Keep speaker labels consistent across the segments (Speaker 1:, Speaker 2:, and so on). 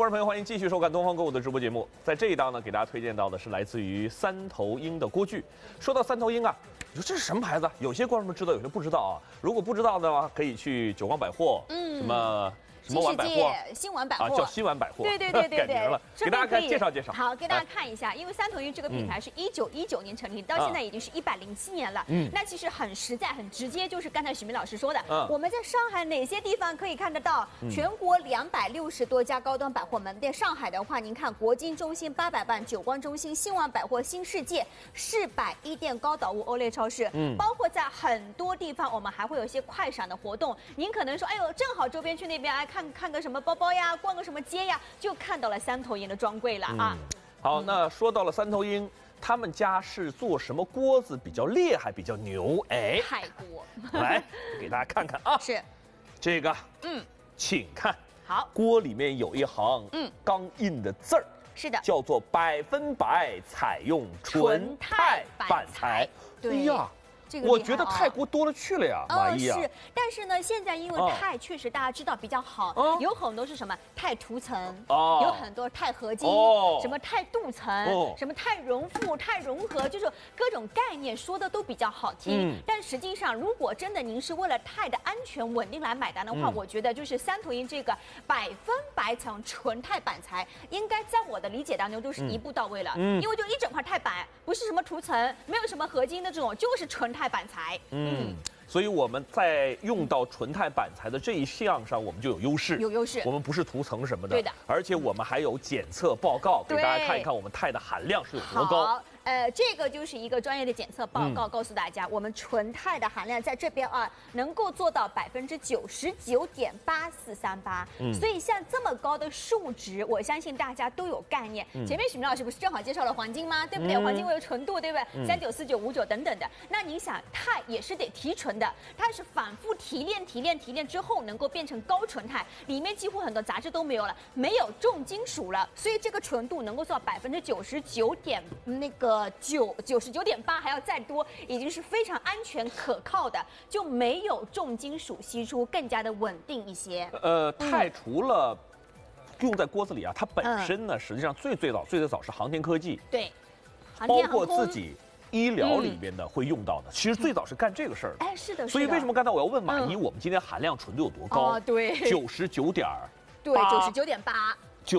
Speaker 1: 观众朋友，欢迎继续收看东方购物的直播节目。在这一档呢，给大家推荐到的是来自于三头鹰的锅具。说到三头鹰啊，你说这是什么牌子？有些观众们知道，有些不知道啊。如果不知道的话，可以去久光百货，什么碗百货，
Speaker 2: 新碗百货
Speaker 1: 啊，叫新碗百货，
Speaker 2: 对，
Speaker 1: 改名了。给大家介绍介绍。
Speaker 2: 好，给大家看一下，因为三头鹰这个品牌是1919年成立，到现在已经是107年了。那其实很实在、很直接，就是刚才许明老师说的，我们在上海哪些地方可以看得到？全国260多家高端百货门店，上海的话，您看国金中心、800伴、久光中心、新碗百货、新世界、世百一店、高岛屋、欧莱超市，包括在很多地方，我们还会有一些快闪的活动。您可能说，哎呦，正好周边去那边看个什么包包呀，逛个什么街呀，就看到了三头鹰的专柜了啊。
Speaker 1: 好，那说到了三头鹰，他们家是做什么锅子比较厉害、比较牛？哎，
Speaker 2: 泰锅，
Speaker 1: 来给大家看看啊。
Speaker 2: 是，
Speaker 1: 这个，请看，
Speaker 2: 好，
Speaker 1: 锅里面有一行，钢印的字儿，
Speaker 2: 是的，
Speaker 1: 叫做100%采用纯钛板材。
Speaker 2: 对
Speaker 1: 呀。我觉得钛锅多了去了呀，马伊啊。
Speaker 2: 是，但是呢，现在因为钛确实大家知道比较好，有很多是什么钛涂层，有很多钛合金，什么钛镀层，什么钛熔附、钛融合，就是各种概念说的都比较好听。但实际上，如果真的您是为了钛的安全稳定来买单的话，我觉得就是三头鹰这个100%采用纯钛板材，应该在我的理解当中都是一步到位了。因为就一整块钛板，不是什么涂层，没有什么合金的这种，就是纯钛板材。
Speaker 1: 所以我们在用到纯钛板材的这一项上，我们就有优势。
Speaker 2: 有优势。
Speaker 1: 我们不是涂层什么的。
Speaker 2: 对的。
Speaker 1: 而且我们还有检测报告，给大家看一看我们钛的含量是有多高。
Speaker 2: 好，这个就是一个专业的检测报告，告诉大家，我们纯钛的含量在这边啊，能够做到99.8438%。所以像这么高的数值，我相信大家都有概念。前面许明老师不是正好介绍了黄金吗？对不对？黄金为纯度，对不对？39、49、59等等的。那你想，钛也是得提纯的，它是反复提炼之后，能够变成高纯钛，里面几乎很多杂质都没有了，没有重金属了，所以这个纯度能够做到99.8%，还要再多，已经是非常安全可靠的，就没有重金属析出，更加的稳定一些。
Speaker 1: 钛除了用在锅子里啊，它本身呢，实际上最早是航天科技，
Speaker 2: 对，
Speaker 1: 包括自己医疗里边的会用到的，其实最早是干这个事儿的。
Speaker 2: 哎，是的。
Speaker 1: 所以为什么刚才我要问马伊，我们今天含量纯度有多高？
Speaker 2: 对，99.8。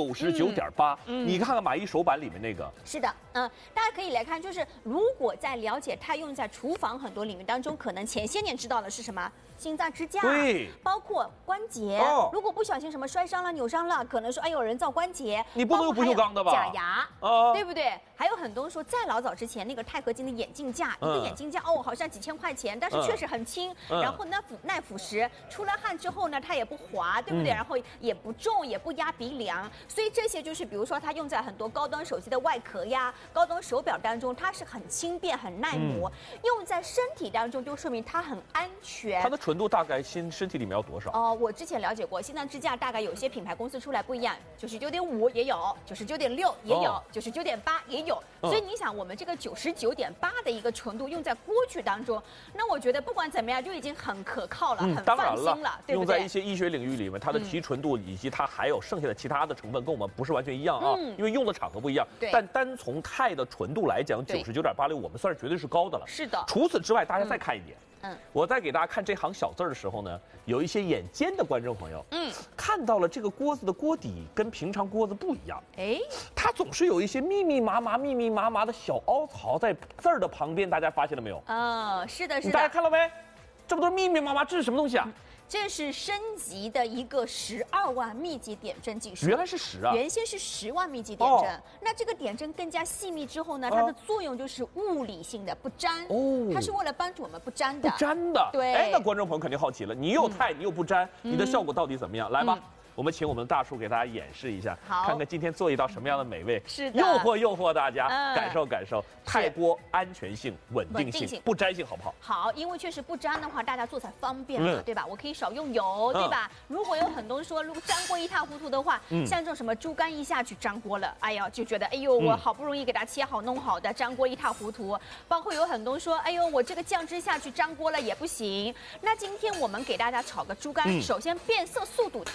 Speaker 1: 99.8，你看看马伊手板里面那个。
Speaker 2: 是的，大家可以来看，就是如果在了解它用在厨房很多领域当中，可能前些年知道的是什么？心脏支架，
Speaker 1: 对，
Speaker 2: 包括关节。如果不小心什么摔伤了、扭伤了，可能说哎有人造关节，
Speaker 1: 你不能用不锈钢的吧？
Speaker 2: 假牙，对不对？还有很多说再老早之前那个钛合金的眼镜架，一个眼镜架好像几千块钱，但是确实很轻，然后呢耐腐蚀，出了汗之后呢它也不滑，对不对？然后也不重，也不压鼻梁，所以这些就是比如说它用在很多高端手机的外壳呀、高端手表当中，它是很轻便、很耐磨，用在身体当中就说明它很安全。
Speaker 1: 它的纯度大概身体里面要多少？
Speaker 2: 我之前了解过，心脏支架大概有些品牌公司出来不一样，99.5也有，99.6也有，99.8也有。所以你想，我们这个99.8的一个纯度用在锅具当中，那我觉得不管怎么样就已经很可靠了，很放心了，对不对？
Speaker 1: 用在一些医学领域里面，它的提纯度以及它还有剩下的其他的成分跟我们不是完全一样啊，因为用的场合不一样。但单从钛的纯度来讲，99.86我们算是绝对是高的了。
Speaker 2: 是的。
Speaker 1: 除此之外，大家再看一点。我在给大家看这行小字的时候呢，有一些眼尖的观众朋友，看到了这个锅子的锅底跟平常锅子不一样，它总是有一些密密麻麻的小凹槽在字儿的旁边，大家发现了没有？
Speaker 2: 是的。
Speaker 1: 大家看了没？这么多密密麻麻，这是什么东西啊？
Speaker 2: 这是升级的一个12万密集点阵技术。
Speaker 1: 原来是10啊，
Speaker 2: 原先是10万密集点阵。那这个点阵更加细密之后呢，它的作用就是物理性的不粘。它是为了帮助我们不粘的。
Speaker 1: 不粘的。
Speaker 2: 对。
Speaker 1: 那观众朋友肯定好奇了，你又钛，你又不粘，你的效果到底怎么样？来吧。我们请我们的大叔给大家演示一下，看看今天做一道什么样的美味，
Speaker 2: 是的，
Speaker 1: 诱惑大家，感受钛锅安全性、稳定性、不粘性好不好？
Speaker 2: 好，因为确实不粘的话，大家做才方便嘛，对吧？我可以少用油，对吧？如果有很多人说，如果粘锅一塌糊涂的话，像这种什么猪肝一下去粘锅了，哎呀，就觉得哎呦，我好不容易给它切好弄好的，粘锅一塌糊涂。包括有很多人说，哎呦，我这个酱汁下去粘锅了也不行。那今天我们给大家炒个猪肝，首先变色速度特别快。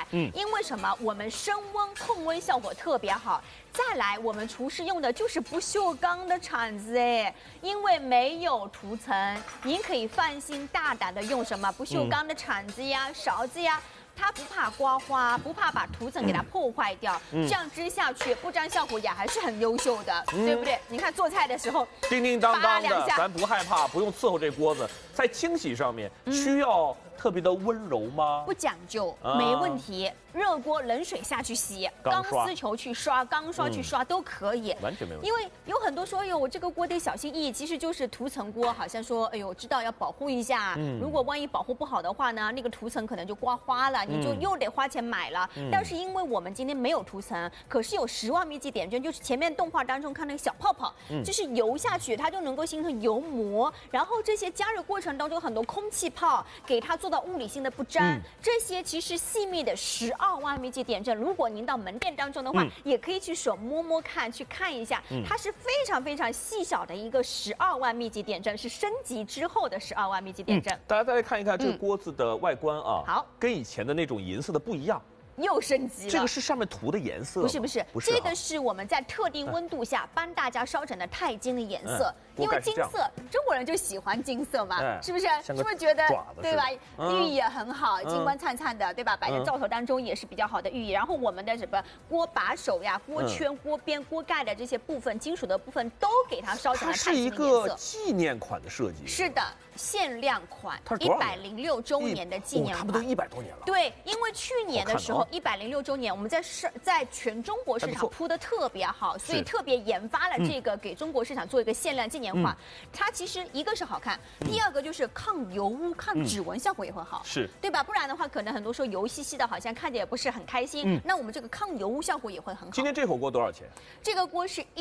Speaker 2: 因为什么？我们升温控温效果特别好。再来，我们厨师用的就是不锈钢的铲子因为没有涂层，您可以放心大胆的用什么不锈钢的铲子呀、勺子呀。它不怕刮花，不怕把涂层给它破坏掉，这样织下去不粘效果也还是很优秀的，对不对？你看做菜的时候，
Speaker 1: 叮叮当当的，咱不害怕，不用伺候这锅子。在清洗上面需要特别的温柔吗？
Speaker 2: 不讲究，没问题。热锅冷水下去洗，钢丝球去刷，钢刷去刷都可以，
Speaker 1: 完全没问题。
Speaker 2: 因为有很多说，哎呦，我这个锅得小心翼翼，其实就是涂层锅，好像说，哎呦，知道要保护一下。如果万一保护不好的话呢，那个涂层可能就刮花了，你就又得花钱买了。但是因为我们今天没有涂层，可是有10万密集点阵，就是前面动画当中看那个小泡泡，就是游下去，它就能够形成油膜，然后这些加热过程当中很多空气泡，给它做到物理性的不粘。这些其实细密的12万密集点阵，如果您到门店当中的话，也可以去手摸摸看，去看一下，它是非常非常细小的一个12万密集点阵，是升级之后的12万密集点阵。
Speaker 1: 大家再来看一看这个锅子的外观啊，
Speaker 2: 好，
Speaker 1: 跟以前的那种银色的不一样。
Speaker 2: 又升级了，
Speaker 1: 这个是上面涂的颜色？
Speaker 2: 不是，这个是我们在特定温度下帮大家烧成的钛金的颜色。因为金色，中国人就喜欢金色嘛，是不是？是不是觉得对吧？寓意也很好，金光灿灿的，对吧？摆在灶头当中也是比较好的寓意。然后我们的什么锅把手呀、锅圈、锅边、锅盖的这些部分，金属的部分都给它烧成了钛金的颜色。
Speaker 1: 它是一个纪念款的设计。
Speaker 2: 是的，限量款，106周年的纪念款。
Speaker 1: 他们都100多年了。
Speaker 2: 对，因为去年的时候106周年，我们在全中国市场铺的特别好，所以特别研发了这个给中国市场做一个限量纪念款。它其实一个是好看，第二个就是抗油污、抗指纹效果也会好，
Speaker 1: 是
Speaker 2: 对吧？不然的话，可能很多时候油兮兮的，好像看着也不是很开心。那我们这个抗油污效果也会很好。
Speaker 1: 今天这火锅多少钱？
Speaker 2: 这个锅是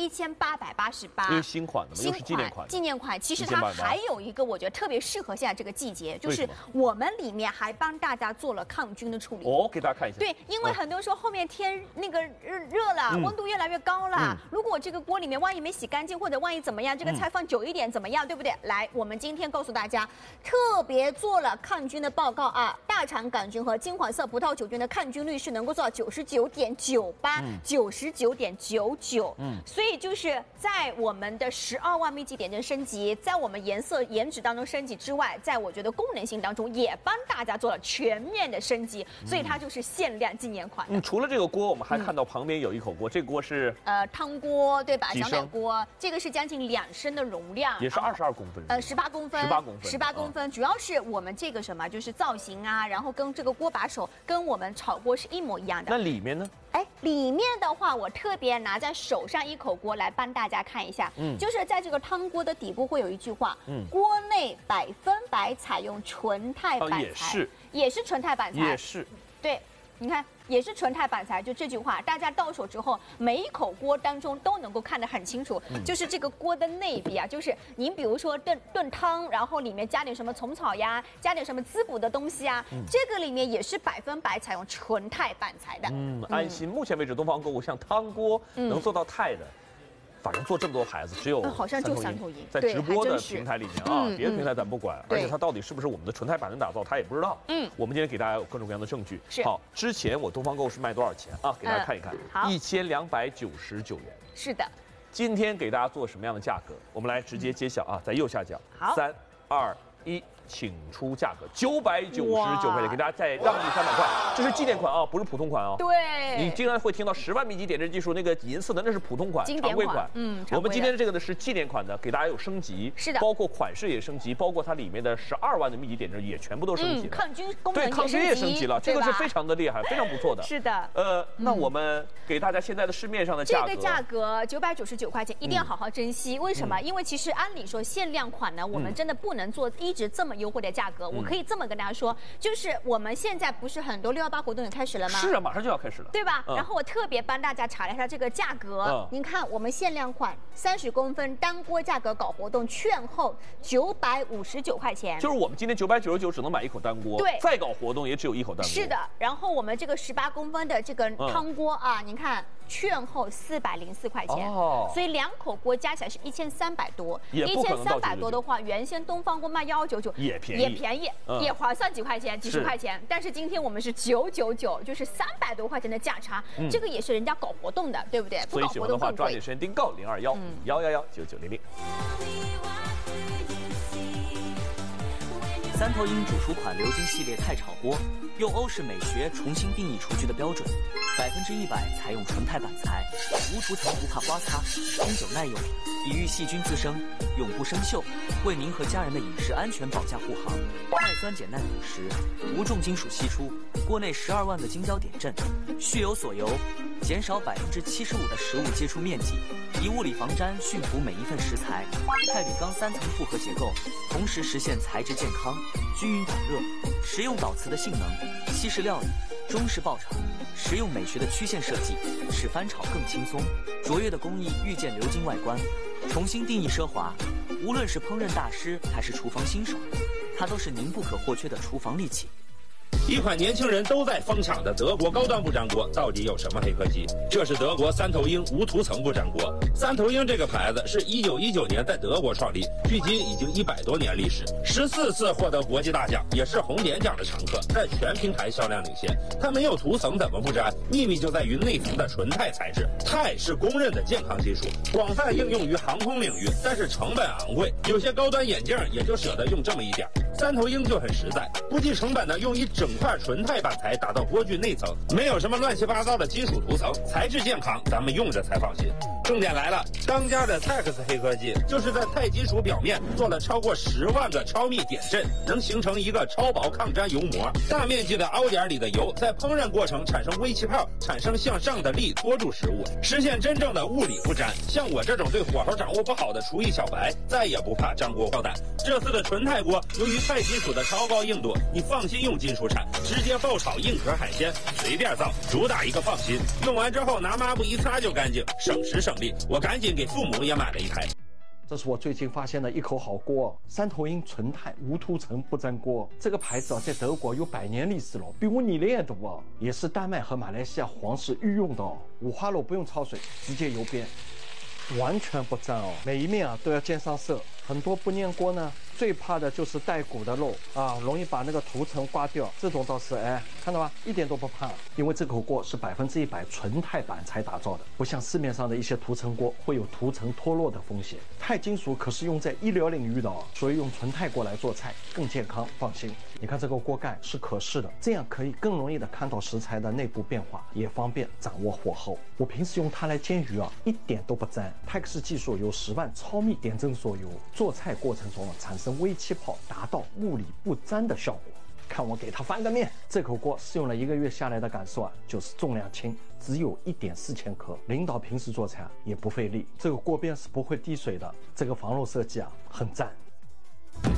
Speaker 2: 1888，
Speaker 1: 因为新款的嘛，又是纪念款。
Speaker 2: 纪念款其实它还有一个我觉得特别适合现在这个季节，就是我们里面还帮大家做了抗菌的处理。
Speaker 1: 给大家看一下。
Speaker 2: 对，因为很多时候后面天那个热了，温度越来越高了。如果这个锅里面万一没洗干净，或者万一怎么样，这个菜放久一点怎么样，对不对？来，我们今天告诉大家，特别做了抗菌的报告啊，大肠杆菌和金黄色葡萄球菌的抗菌率是能够做到99.98%、99.99%。所以就是在我们的12万密集点阵升级，在我们颜值当中升级之外，在我觉得功能性当中也帮大家做了全面的升级，所以它就是限量纪念款。
Speaker 1: 除了这个锅，我们还看到旁边有一口锅，这个锅是
Speaker 2: 汤锅对吧？小奶锅，这个是将近2升的容量，
Speaker 1: 也是22公分
Speaker 2: ，18公分，18公分，主要是我们这个什么，就是造型啊，然后跟这个锅把手跟我们炒锅是一模一样的。
Speaker 1: 那里面呢？
Speaker 2: 里面的话，我特别拿在手上一口锅来帮大家看一下，就是在这个汤锅的底部会有一句话，锅内100%采用纯钛板材，也是纯钛板材，
Speaker 1: 也是，
Speaker 2: 对。你看，也是纯钛板材，就这句话，大家到手之后，每一口锅当中都能够看得很清楚。就是这个锅的内壁啊，就是您比如说炖汤，然后里面加点什么虫草呀，加点什么滋补的东西啊，这个里面也是100%采用纯钛板材的。
Speaker 1: 安心。目前为止，东方购物像汤锅能做到钛的。反正做这么多牌子，只有
Speaker 2: 好像就三头鹰，
Speaker 1: 在直播的平台里面啊，别的平台咱不管，而且它到底是不是我们的纯钛板能打造，他也不知道。我们今天给大家有各种各样的证据。好，之前我东方购是卖多少钱啊？给大家看一看，
Speaker 2: 好
Speaker 1: ，1299元。
Speaker 2: 是的。
Speaker 1: 今天给大家做什么样的价格？我们来直接揭晓啊，在右下角。
Speaker 2: 好
Speaker 1: ，3、2、1。请出价格999块钱，给大家再让利300块，这是纪念款啊，不是普通款哦。
Speaker 2: 对，
Speaker 1: 你经常会听到10万密集点阵技术那个银色的，那是普通款、常规款。我们今天这个呢是纪念款的，给大家有升级，
Speaker 2: 是的，
Speaker 1: 包括款式也升级，包括它里面的12万的密集点阵也全部都升级了。
Speaker 2: 抗菌功能
Speaker 1: 对，抗菌也升级了，这个是非常的厉害，非常不错的。
Speaker 2: 是的。
Speaker 1: 那我们给大家现在的市面上的价格，
Speaker 2: 这个价格999块钱，一定要好好珍惜。为什么？因为其实按理说限量款呢，我们真的不能做一直这么优惠的价格。我可以这么跟大家说，就是我们现在不是很多618活动也开始了吗？
Speaker 1: 是啊，马上就要开始了，
Speaker 2: 对吧？然后我特别帮大家查了一下这个价格，您看我们限量款30公分单锅价格搞活动，券后959块钱。
Speaker 1: 就是我们今天999只能买一口单锅，
Speaker 2: 对，
Speaker 1: 再搞活动也只有一口单锅。
Speaker 2: 是的，然后我们这个18公分的这个汤锅啊，您看。券后404块钱，所以2口锅加起来是1300多，1300多的话，原先东方锅卖1199，
Speaker 1: 也便宜，
Speaker 2: 也划算几块钱、几十块钱。但是今天我们是999，就是300多块钱的价差，这个也是人家搞活动的，对不对？
Speaker 1: 所以喜欢的话抓紧时间订购0211119900。
Speaker 3: 三头鹰主厨款流金系列菜炒锅，用欧式美学重新定义厨具的标准，100%采用纯钛板材，无涂层不怕刮擦，经久耐用，抵御细菌滋生，永不生锈，为您和家人的饮食安全保驾护航。耐酸碱耐腐蚀，无重金属析出，锅内12万个晶胶点阵，蓄有锁油，减少75%的食物接触面积，以物理防粘驯服每一份食材。钛铝钢3层复合结构，同时实现材质健康、均匀导热，实用导瓷的性能，西式料理、中式爆炒，实用美学的曲线设计，使翻炒更轻松。卓越的工艺遇见流金外观，重新定义奢华。无论是烹饪大师还是厨房新手，它都是您不可或缺的厨房利器。
Speaker 4: 一款年轻人都在疯抢的德国高端不粘锅到底有什么黑科技？这是德国三头鹰无涂层不粘锅。三头鹰这个牌子是1919年在德国创立，距今已经100多年历史，14次获得国际大奖，也是红点奖的常客，在全平台销量领先。它没有涂层怎么不粘？秘密就在于内层的纯钛材质。钛是公认的健康技术，广泛应用于航空领域，但是成本昂贵，有些高端眼镜也就舍得用这么一点。三头鹰就很实在，不计成本的用一整块纯钛板材打到锅具内层，没有什么乱七八糟的金属涂层，材质健康，咱们用着才放心。重点来了，当家的 Tex 黑科技就是在钛金属表面做了超过10万个超密点阵，能形成一个超薄抗粘油膜，大面积的凹点里的油在烹饪过程产生微气泡，产生向上的力托住食物，实现真正的物理不粘。像我这种对火候掌握不好的厨艺小白，再也不怕粘锅爆胆。这次的纯钛锅由于钛金属的超高硬度，你放心用金属铲，直接爆炒硬壳海鲜，随便造，主打一个放心。用完之后拿抹布一擦就干净，省时省力。我赶紧给父母也买了一台。
Speaker 5: 这是我最近发现的一口好锅，三头鹰纯钛无涂层不粘锅。这个牌子在德国有100年历史了，比我年龄也多也是丹麦和马来西亚皇室御用的五花肉不用焯水，直接油煸，完全不粘每一面都要煎上色。很多不粘锅呢，最怕的就是带骨的肉容易把那个涂层刮掉。这种倒是看到吧，一点都不怕，因为这口锅是100%纯钛板材打造的，不像市面上的一些涂层锅会有涂层脱落的风险。钛金属可是用在医疗领域的所以用纯钛锅来做菜更健康放心。你看这个锅盖是可视的，这样可以更容易的看到食材的内部变化，也方便掌握火候。我平时用它来煎鱼一点都不粘。Tex技术由10万超密点阵所有，做菜过程中产生微气泡，达到物理不粘的效果。看我给它翻个面。这口锅试用了1个月下来的感受就是重量轻，只有1.4千克，领导平时做菜也不费力。这个锅边是不会滴水的，这个防漏设计很赞。